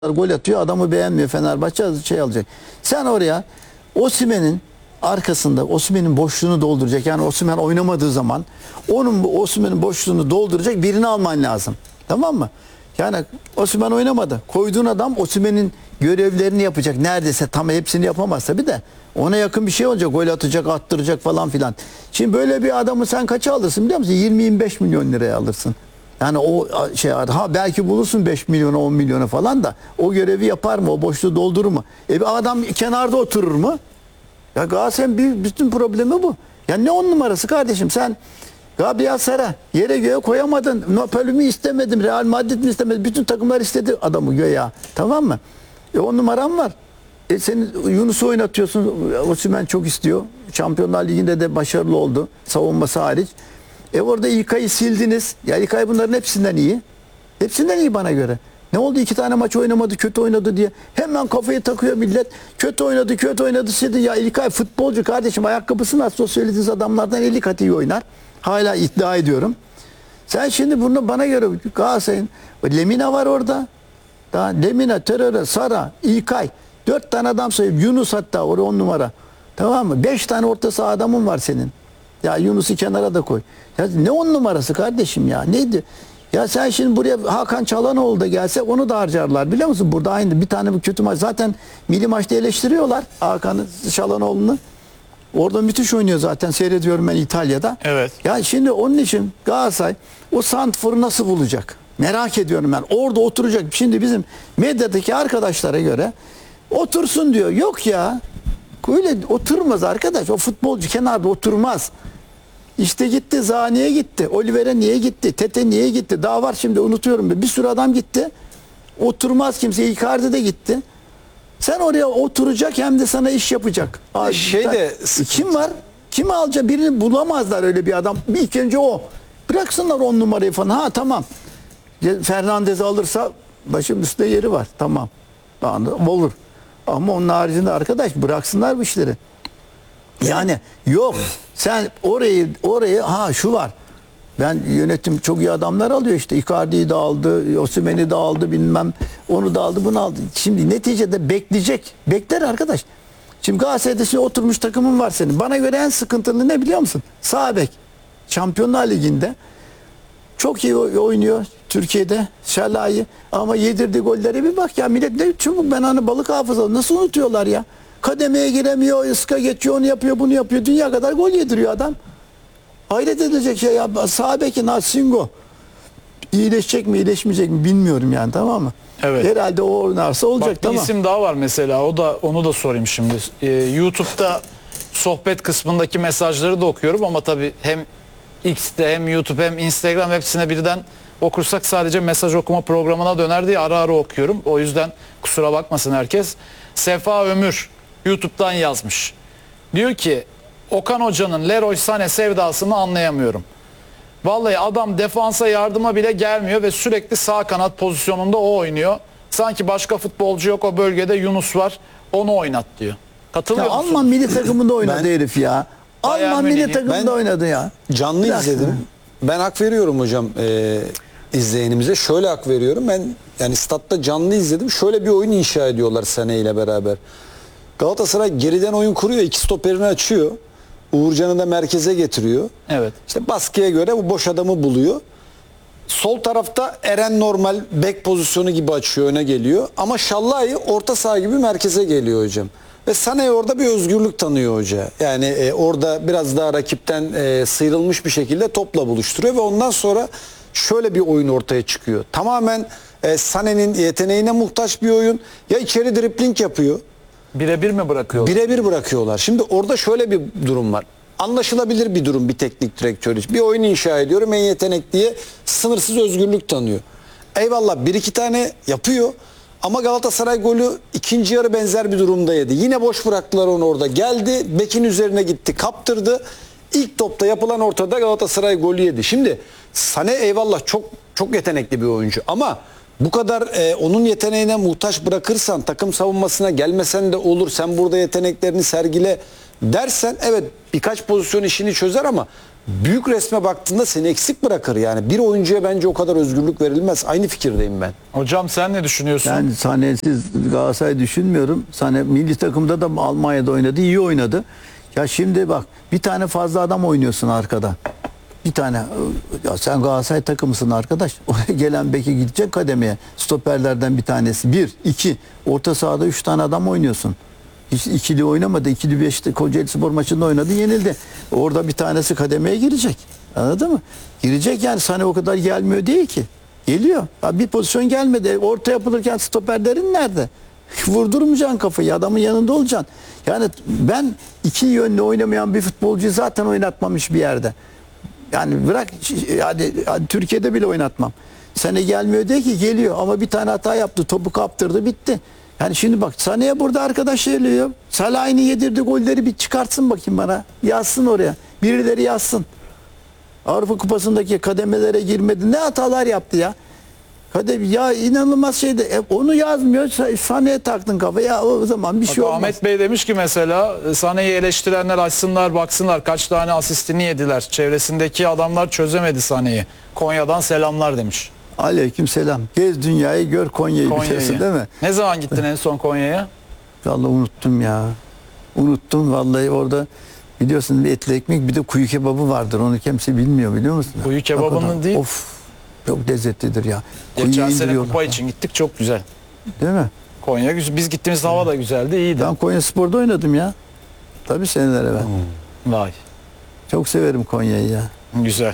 gol atıyor, adamı beğenmiyor Fenerbahçe, şey alacak. Sen oraya Osimhen'in arkasında Osimhen'in boşluğunu dolduracak. Yani Osimhen oynamadığı zaman Osimhen'in boşluğunu dolduracak birini alman lazım. Tamam mı? Yani Osimhen oynamadı. Koyduğun adam Osimhen'in görevlerini yapacak. Neredeyse tam hepsini yapamaz tabii de. Ona yakın bir şey olacak. Gol atacak, attıracak falan filan. Şimdi böyle bir adamı sen kaça alırsın biliyor musun? 20-25 milyon liraya alırsın. Yani o şey, belki bulursun 5 milyona 10 milyona falan da o görevi yapar mı? O boşluğu doldurur mu? Bir adam kenarda oturur mu? Ya Galatasaray'ın bütün problemi bu. Ya ne 10 numarası kardeşim, sen Gabriel Sara yere göğe koyamadın. Napoli'mi istemedim, Real Madrid mi istemedi? Bütün takımlar istedi adamı göğe. Tamam mı? 10 numaram var. Senin Yunus'u oynatıyorsun. Osimhen çok istiyor. Şampiyonlar Ligi'nde de başarılı oldu. Savunması hariç. Orada İlkay'ı sildiniz. Ya İlkay bunların hepsinden iyi. Hepsinden iyi bana göre. Ne oldu, 2 tane maç oynamadı, kötü oynadı diye. Hemen kafayı takıyor millet. Kötü oynadı, kötü oynadı. Şimdi ya İlkay futbolcu kardeşim, ayakkabısı nasıl, o söylediğiniz adamlardan 50 kat iyi oynar. Hala iddia ediyorum. Sen şimdi bunu bana göre Galatasaray'ın Lemina var orada. Daha Lemina, Teröre, Sara, İlkay. 4 tane adam sayayım. Yunus hatta orada 10 numara. Tamam mı? 5 tane orta saha adamın var senin. Ya Yunus'u kenara da koy. Ya ne 10 numarası kardeşim ya? Neydi? Ya sen şimdi buraya Hakan Çalhanoğlu da gelse onu da harcarlar. Biliyor musun? Burada aynı bir tane bu kötü maç. Zaten milli maçta eleştiriyorlar Hakan Çalhanoğlu'nu. Orada müthiş oynuyor zaten. Seyrediyorum ben İtalya'da. Evet. Ya şimdi onun için Galatasaray o santrforu nasıl bulacak? Merak ediyorum ben. Orada oturacak. Şimdi bizim medyadaki arkadaşlara göre otursun diyor. Yok ya. Öyle oturmaz arkadaş. O futbolcu kenarda oturmaz. İşte gitti, Zani'ye gitti. Oliver'e niye gitti? Tete niye gitti? Daha var şimdi, unutuyorum. Bir sürü adam gitti. Oturmaz kimse. Icardi de gitti. Sen oraya oturacak, hem de sana iş yapacak. Kim var? Kimi alacak? Birini bulamazlar öyle bir adam. İlk önce o. Bıraksınlar 10 numarayı falan. Ha tamam. Fernandez alırsa başım üstte yeri var. Tamam. Olur. Ama onun haricinde arkadaş bıraksınlar bu işleri. Yani yok. Sen orayı şu var. Ben yönetim çok iyi adamlar alıyor işte. Icardi'yi de aldı, Osimhen'i de aldı, bilmem onu da aldı, bunu aldı. Şimdi neticede bekleyecek. Bekler arkadaş. Şimdi Galatasaray'da oturmuş takımın var senin. Bana göre en sıkıntılı ne biliyor musun? Sağ bek. Şampiyonlar Ligi'nde çok iyi oynuyor Türkiye'de Şalai, ama yedirdiği golleri bir bak ya, millet ne çabuk, ben hani balık hafızalı nasıl unutuyorlar ya. Kademeye giremiyor, ıska geçiyor, onu yapıyor, bunu yapıyor. Dünya kadar gol yediriyor adam. Hayret edilecek şey ya. Sağ beki Nasingo iyileşecek mi, iyileşmeyecek mi bilmiyorum yani, tamam mı? Evet. Herhalde o oynarsa olacak. Bak, bir tamam. isim daha var mesela, onu da sorayım şimdi. YouTube'da sohbet kısmındaki mesajları da okuyorum ama tabii hem X'te hem YouTube hem Instagram hepsine birden okursak sadece mesaj okuma programına döner diye ara ara okuyorum. O yüzden kusura bakmasın herkes. Sefa Ömür YouTube'dan yazmış. Diyor ki Okan Hoca'nın Leroy Sané sevdasını anlayamıyorum. Vallahi adam defansa yardıma bile gelmiyor ve sürekli sağ kanat pozisyonunda o oynuyor. Sanki başka futbolcu yok o bölgede, Yunus var, onu oynat diyor. Katılıyor musun? Alman milli takımında oynadı herif ya. Alman milli takımında oynadı ya. Canlı izledim. Ben hak veriyorum hocam izleyenimize. Şöyle hak veriyorum. Ben yani statta canlı izledim. Şöyle bir oyun inşa ediyorlar Sané ile beraber. Galatasaray geriden oyun kuruyor. 2 stoperini açıyor. Uğurcan'ı da merkeze getiriyor. Evet. İşte baskıya göre bu boş adamı buluyor. Sol tarafta Eren normal bek pozisyonu gibi açıyor, öne geliyor. Ama Şallai orta saha gibi merkeze geliyor hocam. Ve Sané orada bir özgürlük tanıyor hoca. Yani orada biraz daha rakipten sıyrılmış bir şekilde topla buluşturuyor ve ondan sonra şöyle bir oyun ortaya çıkıyor. Tamamen Sané'nin yeteneğine muhtaç bir oyun. Ya içeri dribling yapıyor. Birebir mi bırakıyorlar? Birebir bırakıyorlar. Şimdi orada şöyle bir durum var. Anlaşılabilir bir durum bir teknik direktör için. Bir oyun inşa ediyorum, en yetenekliye sınırsız özgürlük tanıyor. Eyvallah, bir iki tane yapıyor. Ama Galatasaray golü ikinci yarı benzer bir durumda yedi. Yine boş bıraktılar onu orada. Geldi, bekin üzerine gitti, kaptırdı. İlk topta yapılan ortada Galatasaray golü yedi. Şimdi Sané eyvallah çok yetenekli bir oyuncu ama bu kadar onun yeteneğine muhtaç bırakırsan, takım savunmasına gelmesen de olur, sen burada yeteneklerini sergile dersen evet birkaç pozisyon işini çözer ama büyük resme baktığında seni eksik bırakır. Yani bir oyuncuya bence o kadar özgürlük verilmez. Aynı fikirdeyim ben. Hocam sen ne düşünüyorsun? Ben Sané'siz Galatasaray düşünmüyorum. Sané milli takımda da Almanya'da oynadı, iyi oynadı. Ya şimdi bak bir tane fazla adam oynuyorsun arkada. Bir tane ya sen Galatasaray takımısın arkadaş. Oraya gelen beki gidecek kademeye. Stoperlerden bir tanesi. 1, 2. Orta sahada 3 tane adam oynuyorsun. Hiç ikili oynamadı. İkili 5'te Kocaelispor maçında oynadı, yenildi. Orada bir tanesi kademeye girecek. Anladın mı? Girecek yani Sané o kadar gelmiyor değil ki. Geliyor. Ya bir pozisyon gelmedi. Orta yapılırken stoperlerin nerede? Vurdurmayacaksın kafayı. Adamın yanında olacaksın. Yani ben iki yönlü oynamayan bir futbolcuyu zaten oynatmamış bir yerde. Yani bırak hadi Türkiye'de bile oynatmam. Sané gelmiyor değil ki, geliyor ama bir tane hata yaptı. Topu kaptırdı, bitti. Yani şimdi bak Sané'ye burada arkadaş geliyor. Salah'ını yedirdi golleri, bir çıkartsın bakayım bana. Yazsın oraya. Birileri yazsın. Avrupa Kupası'ndaki kademelere girmedi. Ne hatalar yaptı ya. Ya inanılmaz şeydi. Onu yazmıyor. Sané'ye taktın kafaya. Ya o zaman bir şey olmaz. Ahmet Bey demiş ki mesela Sané'yi eleştirenler açsınlar baksınlar kaç tane asistini yediler. Çevresindeki adamlar çözemedi Sané'yi. Konya'dan selamlar demiş. Aleyküm selam. Gez dünyayı, gör Konya'yı, biliyorsun değil mi? Ne zaman gittin en son Konya'ya? Vallahi unuttum ya. Unuttum vallahi, orada biliyorsun bir etli ekmek, bir de kuyu kebabı vardır. Onu kimse bilmiyor, biliyor musun? Kuyu kebabının değil. Of. Çok lezzetlidir ya. Geçen Kuyuyu sene indiriyorlar. kupa için gittik, çok güzel. Değil mi? Konya güzel. Biz gittiğimizde hava da güzeldi, iyiydi. Ben Konyaspor'da oynadım ya. Tabii seneler evvel. Vay. Çok severim Konya'yı ya. Güzel.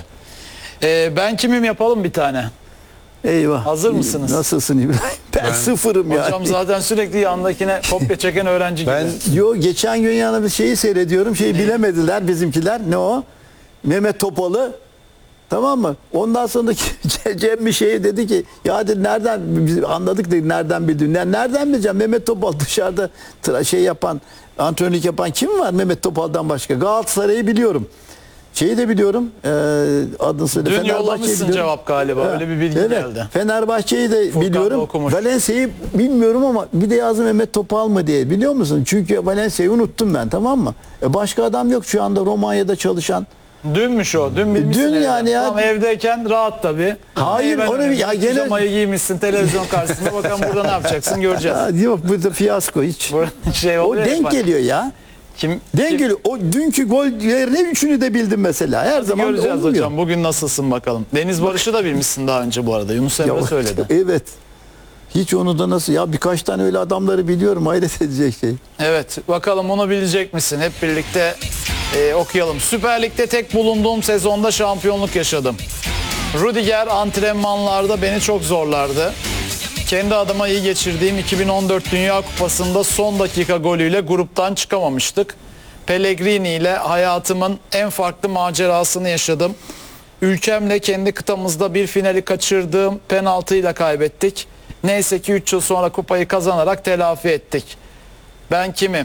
Ben kimim yapalım bir tane. Eyvah. Hazır mısınız? Nasılsın İbrahim? Ben sıfırım ya. Hocam zaten sürekli yandakine kopya çeken öğrenci gibi. Yo, geçen gün yana bir şeyi seyrediyorum. Bilemediler bizimkiler. Ne o? Mehmet Topal'ı. Tamam mı? Ondan sonra Cem bir şey dedi ki ya dedi, nereden biz anladık dedi, nereden bildin? Nereden bileceğim? Mehmet Topal dışarıda yapan, antrenörlük yapan kim var Mehmet Topal'dan başka? Galatasaray'ı biliyorum. Şeyi de biliyorum. Adını söyle. Dün yollamışsın cevap galiba. Öyle bir bilgi geldi. Fenerbahçe'yi de Furkan biliyorum. okumuş. Valencia'yı bilmiyorum ama bir de yazdım Mehmet Topal mı diye. Biliyor musun? Çünkü Valencia'yı unuttum ben, tamam mı? Başka adam yok şu anda Romanya'da çalışan. Dünmüş o. Dün bilmişsin. Dün evden. yani ya. Tam evdeyken rahat tabii. Hayır, onu ya gene pijamayı giymişsin televizyon karşısında, bakalım burada ne yapacaksın göreceğiz. yok, bu da fiyasko hiç. Şey O oluyor ya, denk bak. geliyor ya. Denk geliyor. O dünkü gollerine üçünü de bildim mesela. Her zaman Göreceğiz olmuyor. hocam. Bugün nasılsın bakalım. Deniz Barış'ı da bilmişsin daha önce bu arada. Yunus Emre söyledi. Evet. Hiç onu da nasıl ya, birkaç tane öyle adamları biliyorum, hayret edecek şey. Evet, bakalım onu bilecek misin? Hep birlikte okuyalım. Süper Lig'de tek bulunduğum sezonda şampiyonluk yaşadım. Rüdiger antrenmanlarda beni çok zorlardı. Kendi adıma iyi geçirdiğim 2014 Dünya Kupası'nda son dakika golüyle gruptan çıkamamıştık. Pellegrini ile hayatımın en farklı macerasını yaşadım. Ülkemle kendi kıtamızda bir finali kaçırdığım penaltıyla kaybettik. Neyse ki 3 yıl sonra kupayı kazanarak telafi ettik. Ben kimim?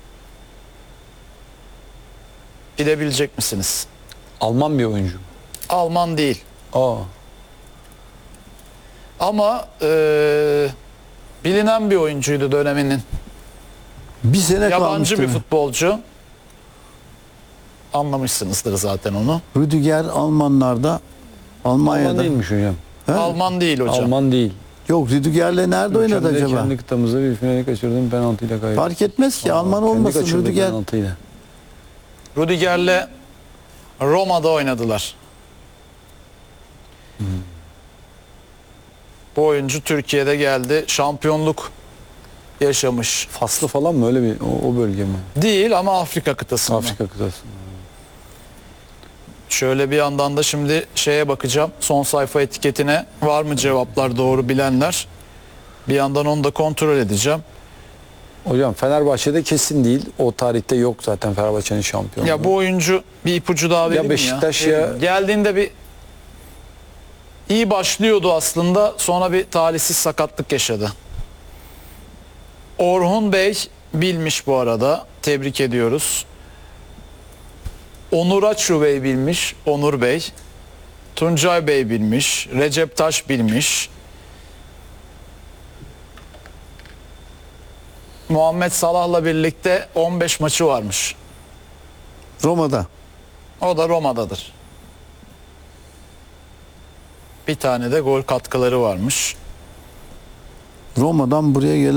Bilebilecek misiniz? Alman bir oyuncu. Alman değil. Aa. Ama bilinen bir oyuncuydu döneminin. Bir sene Yabancı kalmıştı. bir futbolcu. Anlamışsınızdır zaten onu. Rüdiger Almanlarda, Almanya'da. Alman değilmiş hocam. Ha? Alman değil hocam. Alman değil. Yok, Rüdiger'le nerede oynadı Ülkemde acaba? Kendi kıtamızda bir finali kaçırdım, penaltıyla kaybettim. Fark etmez ki, Alman Kendi olmasın kaçırdı Rüdiger. penaltıyla. Rüdiger'le Roma'da oynadılar. Bu oyuncu Türkiye'de geldi. Şampiyonluk yaşamış. Faslı falan mı, öyle bir o bölge mi? Değil ama Afrika kıtasında. Afrika kıtası. Şöyle bir yandan da şimdi şeye bakacağım. Son sayfa etiketine var mı cevaplar, doğru bilenler. Bir yandan onu da kontrol edeceğim. Hocam Fenerbahçe'de kesin değil. O tarihte yok zaten Fenerbahçe'nin şampiyonluğu. Ya bu oyuncu, bir ipucu daha vereyim mi Beşiktaş ya? ya- Geldiğinde bir iyi başlıyordu aslında. Sonra bir talihsiz sakatlık yaşadı. Orhun Bey bilmiş bu arada. Tebrik ediyoruz. Onur Açu Bey bilmiş. Onur Bey. Tuncay Bey bilmiş. Recep Taş bilmiş. Muhammed Salah'la birlikte 15 maçı varmış. Roma'da. O da Roma'dadır. Bir tane de gol katkıları varmış. Roma'dan buraya gelen